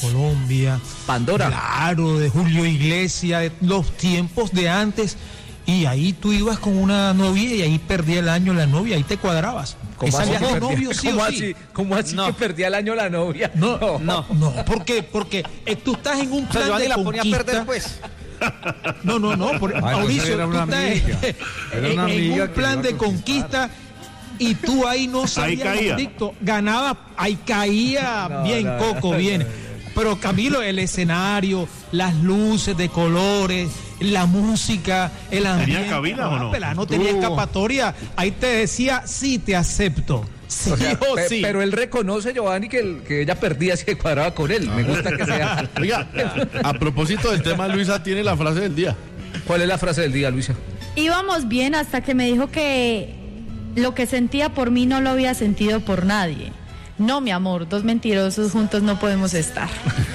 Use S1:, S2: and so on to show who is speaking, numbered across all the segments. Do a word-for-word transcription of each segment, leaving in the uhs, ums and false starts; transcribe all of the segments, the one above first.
S1: Colombia.
S2: Pandora.
S1: Claro, de Julio Iglesias, de los tiempos de antes. Y ahí tú ibas con una novia y ahí perdía el año la novia, ahí te cuadrabas.
S2: ¿Cómo así,
S1: de novio,
S2: ¿Cómo
S1: sí o
S2: así,
S1: sí?
S2: ¿Cómo así
S1: No.
S2: que perdía el año la novia?
S1: No, no, no, no. ¿Por qué? Porque eh, tú estás en un plan
S3: O sea,
S1: de
S3: la
S1: conquista.
S3: ponía a perder, pues.
S1: No, no, no. Por,
S4: Ay,
S1: Mauricio,
S4: era
S1: tú
S4: una
S1: estás
S4: amiga. Era
S1: en,
S4: una
S1: en
S4: amiga
S1: un
S4: que
S1: plan
S4: iba a
S1: de conquista y tú ahí no sabías,
S5: caía.
S1: Dicto, ganaba, ahí caía
S2: No,
S1: bien
S2: no,
S1: coco,
S2: no,
S1: bien.
S2: no, no.
S1: Pero Camilo, el escenario, las luces de colores, la música, el ambiente.
S5: ¿Tenía cabina o no?
S1: Pela, no tenía
S2: Uh.
S1: escapatoria. Ahí te decía, sí, te acepto. Sí
S2: O sea,
S1: o
S2: pe-
S1: sí.
S2: Pero él reconoce, Giovanni, que, el- que ella perdía si cuadraba con él. Me gusta que sea.
S6: Oiga, a propósito del tema, Luisa tiene la frase del día.
S2: ¿Cuál es la frase del día, Luisa?
S7: Íbamos bien hasta que me dijo que lo que sentía por mí no lo había sentido por nadie. No, mi amor, dos mentirosos juntos no podemos estar.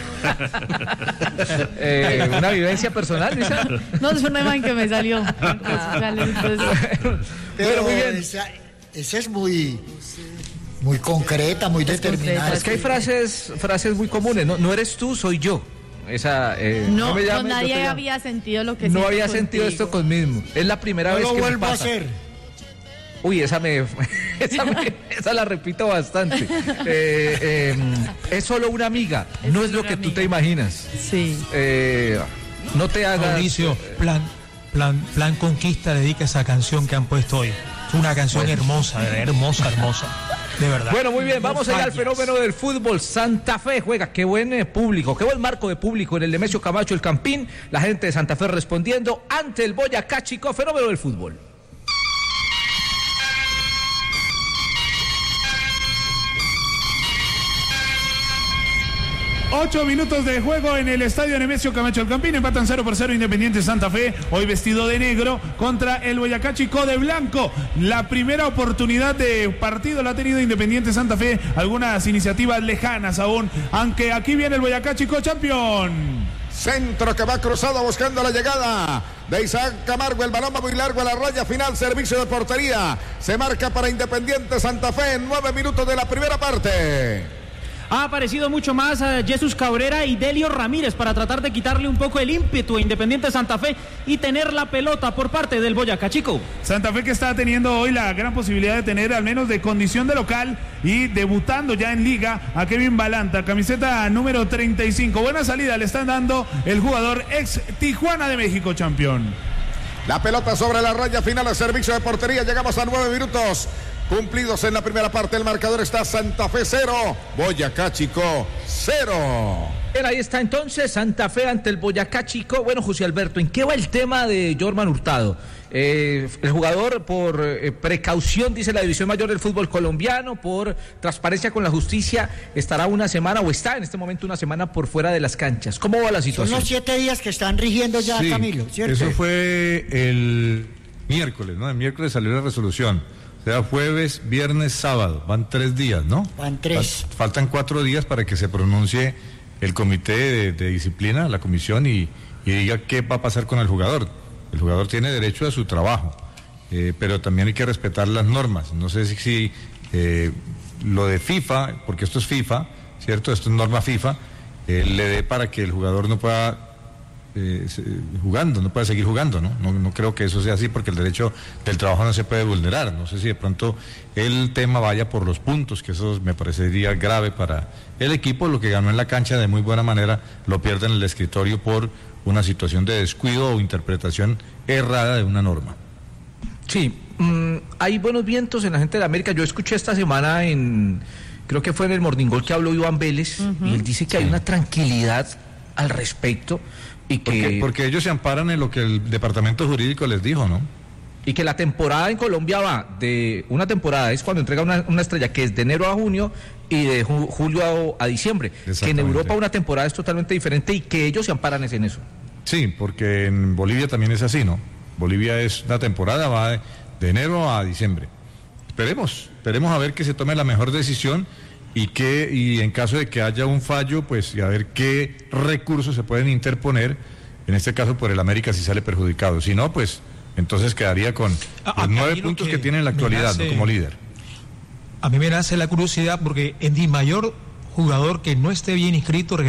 S2: Eh, ¿Una vivencia personal, Luisa?
S7: No, es una imagen que me salió. Entonces,
S2: Bueno, muy bien.
S8: Esa, esa es muy, muy concreta, muy
S7: Es
S8: determinada.
S7: concreta.
S2: Es que hay frases, frases muy comunes. No, no eres tú, soy yo. Esa, eh,
S7: no,
S2: me
S7: con
S2: llames, yo
S7: nadie
S2: te llamo.
S7: había sentido lo que
S2: No
S7: siento
S2: había sentido
S7: contigo.
S2: esto conmigo. Es la primera
S8: No
S2: vez
S8: lo
S2: que me
S8: vuelvo a
S2: pasa.
S8: hacer.
S2: Uy, esa me, esa, me- esa la repito bastante. Eh, eh, es solo una amiga,
S7: Es
S2: no es
S7: solo
S2: lo que
S7: una
S2: tú te
S7: amiga.
S2: imaginas.
S7: Sí.
S2: Eh, no te hagas.
S1: Mauricio, plan, plan, plan Conquista dedica esa canción que han puesto hoy. Es una canción hermosa, hermosa, hermosa. De verdad.
S2: Bueno, muy bien,
S1: No
S2: vamos allá al
S1: falles.
S2: fenómeno del fútbol. Santa Fe juega, qué buen eh, público, qué buen marco de público en el Nemesio Camacho, el Campín. La gente de Santa Fe respondiendo ante el Boyacá Chico, fenómeno del fútbol.
S5: Ocho minutos de juego en el estadio Nemesio Camacho el Campín, empatan cero por cero Independiente Santa Fe, hoy vestido de negro contra el Boyacá Chico de blanco. La primera oportunidad de partido la ha tenido Independiente Santa Fe, algunas iniciativas lejanas aún, aunque aquí viene el Boyacá Chico campeón.
S9: Centro que va cruzado buscando la llegada de Isaac Camargo. El balón va muy largo a la raya final. Servicio de portería. Se marca para Independiente Santa Fe en nueve minutos de la primera parte.
S10: Ha aparecido mucho más a Jesús Cabrera y Delio Ramírez para tratar de quitarle un poco el ímpetu a Independiente Santa Fe y tener la pelota por parte del Boyacá Chico.
S5: Santa Fe que está teniendo hoy la gran posibilidad de tener al menos de condición de local y debutando ya en liga a Kevin Balanta, camiseta número treinta y cinco. Buena salida le están dando el jugador ex Tijuana de México, campeón.
S9: La pelota sobre la raya final al servicio de portería. Llegamos a nueve minutos cumplidos en la primera parte. El marcador está Santa Fe cero, Boyacá Chico cero.
S2: Bien, ahí está entonces Santa Fe ante el Boyacá Chico. Bueno, José Alberto, ¿en qué va el tema de Jorman Hurtado? Eh, el jugador por eh, precaución, dice la División Mayor del Fútbol Colombiano, por transparencia con la justicia, estará una semana o está en este momento una semana por fuera de las canchas. ¿Cómo va la
S8: Son
S2: situación?
S8: los siete días que están rigiendo ya,
S4: Sí,
S8: Camilo, ¿cierto?
S4: eso fue el miércoles, ¿no? El miércoles salió la resolución. O sea, jueves, viernes, sábado. Van tres días, ¿no?
S8: Van tres.
S4: Fal- Faltan cuatro días para que se pronuncie el comité de, de disciplina, la comisión, y, y diga qué va a pasar con el jugador. El jugador tiene derecho a su trabajo, eh, pero también hay que respetar las normas. No sé si, si eh, lo de FIFA, porque esto es FIFA, ¿cierto? Esto es norma FIFA, eh, le dé para que el jugador no pueda eh, se- jugando, no pueda seguir jugando, ¿no? ¿no? No creo que eso sea así, porque el derecho del trabajo no se puede vulnerar. No sé si de pronto el tema vaya por los puntos, que eso me parecería grave para el equipo. Lo que ganó en la cancha de muy buena manera lo pierde en el escritorio por una situación de descuido o interpretación errada de una norma.
S2: Sí, mm, hay buenos vientos en la gente de América. Yo escuché esta semana en, creo que fue en el Morning Call que habló Iván Vélez, uh-huh. y él dice que hay una tranquilidad al respecto y que...
S4: Porque, porque ellos se amparan en lo que el departamento jurídico les dijo, ¿no?
S2: Y que la temporada en Colombia va de una temporada, es cuando entrega una, una estrella que es de enero a junio y de ju- julio a, a diciembre. Que en Europa una temporada es totalmente diferente y que ellos se amparan es en eso.
S4: Sí, porque en Bolivia también es así, ¿no? Bolivia es una temporada, va de, de enero a diciembre. Esperemos, esperemos a ver que se tome la mejor decisión y que, y en caso de que haya un fallo, pues y a ver qué recursos se pueden interponer, en este caso por el América si sale perjudicado. Si no, pues entonces quedaría con
S1: A-
S4: los
S1: a-
S4: nueve
S1: a mí lo
S4: puntos
S1: que
S4: que tiene en la
S1: me
S4: actualidad,
S1: nace-
S4: ¿no? Como líder.
S1: A mí me nace la curiosidad porque el mayor jugador que no esté bien inscrito